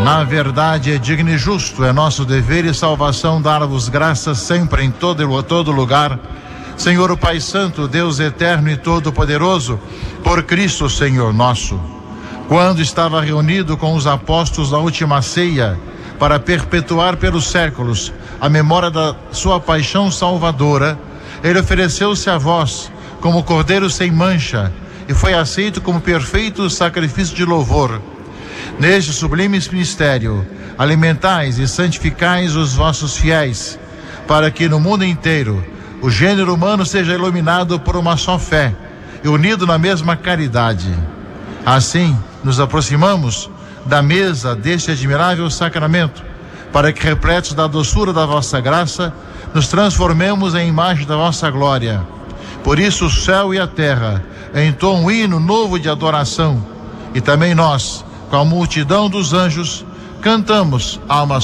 Na verdade, é digno e justo, é nosso dever e salvação dar-vos graças sempre em todo lugar, Senhor o Pai Santo, Deus eterno e todo-poderoso, por Cristo Senhor nosso. Quando estava reunido com os apóstolos na última ceia, para perpetuar pelos séculos a memória da sua paixão salvadora, ele ofereceu-se a vós como cordeiro sem mancha e foi aceito como perfeito sacrifício de louvor. Neste sublime mistério, alimentais e santificais os vossos fiéis, para que no mundo inteiro o gênero humano seja iluminado por uma só fé e unido na mesma caridade. Assim, nos aproximamos da mesa deste admirável sacramento, para que, repletos da doçura da vossa graça, nos transformemos em imagem da vossa glória. Por isso o céu e a terra entoam um hino novo de adoração, e também nós, com a multidão dos anjos, cantamos alma